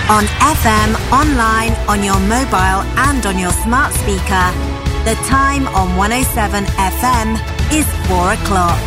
On FM, online, on your mobile and on your smart speaker. The time on 107 FM is 4 o'clock.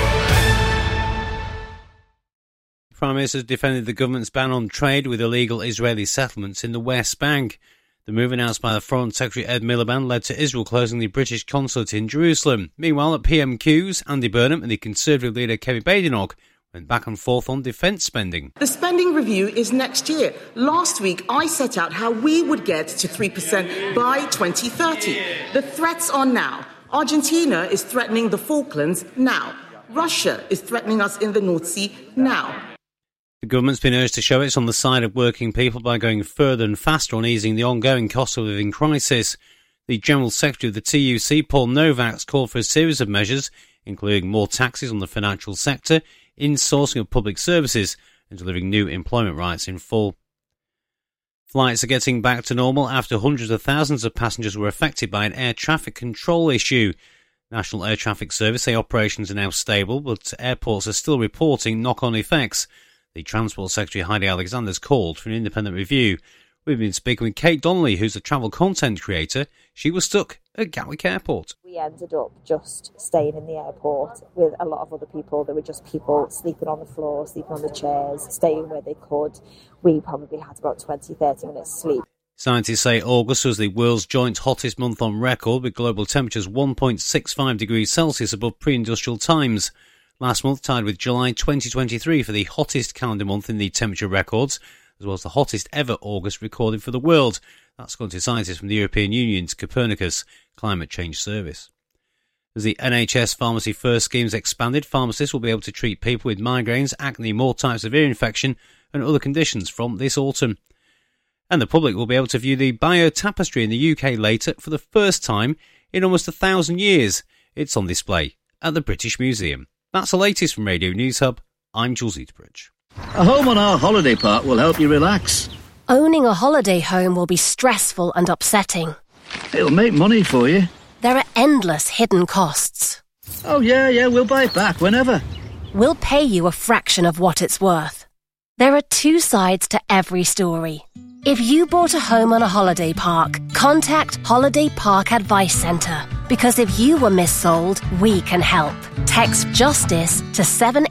Prime Minister defended the government's ban on trade with illegal Israeli settlements in the West Bank. The move announced by the Foreign Secretary Ed Miliband led to Israel closing the British consulate in Jerusalem. Meanwhile, at PMQs, Andy Burnham and the Conservative leader Kemi Badenoch went back and forth on defence spending. The spending review is next year. Last week, I set out how we would get to 3% by 2030. The threats are now. Argentina is threatening the Falklands now. Russia is threatening us in the North Sea now. The government's been urged to show it's on the side of working people by going further and faster on easing the ongoing cost of living crisis. The General Secretary of the TUC, Paul Novak's, called for a series of measures, including more taxes on the financial sector, insourcing of public services, and delivering new employment rights in full. Flights are getting back to normal after hundreds of thousands of passengers were affected by an air traffic control issue. National Air Traffic Service say operations are now stable, but airports are still reporting knock-on effects. The Transport Secretary Heidi Alexander's called for an independent review. We've been speaking with Kate Donnelly, who's a travel content creator. She was stuck at Gatwick Airport. We ended up just staying in the airport with a lot of other people. There were just people sleeping on the floor, sleeping on the chairs, staying where they could. We probably had about 20-30 minutes sleep. Scientists say August was the world's joint hottest month on record, with global temperatures 1.65 degrees Celsius above pre-industrial times. Last month tied with July 2023 for the hottest calendar month in the temperature records, as well as the hottest ever August recorded for the world. That's according to scientists from the European Union's Copernicus Climate Change Service. As the NHS Pharmacy First scheme's expanded, pharmacists will be able to treat people with migraines, acne, more types of ear infection and other conditions from this autumn. And the public will be able to view the Bayeux Tapestry in the UK later for the first time in almost 1,000 years. It's on display at the British Museum. That's the latest from Radio News Hub. I'm Jules Eaterbridge. A home on our holiday park will help you relax. Owning a holiday home will be stressful and upsetting. It'll make money for you. There are endless hidden costs. Oh, yeah, we'll buy it back whenever. We'll pay you a fraction of what it's worth. There are two sides to every story. If you bought a home on a holiday park, contact Holiday Park Advice Centre. Because if you were missold, we can help. Text JUSTICE to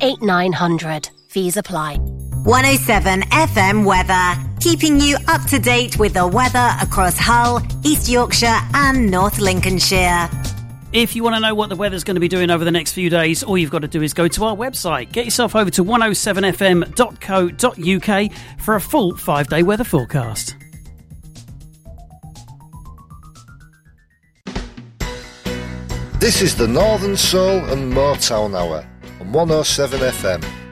78900. Fees apply. 107 FM weather, keeping you up to date with the weather across Hull, East Yorkshire and North Lincolnshire. If you want to know what the weather's going to be doing over the next few days, all you've got to do is go to our website. Get yourself over to 107fm.co.uk for a full 5-day weather forecast. This is the Northern Soul and Motown Hour on 107 FM.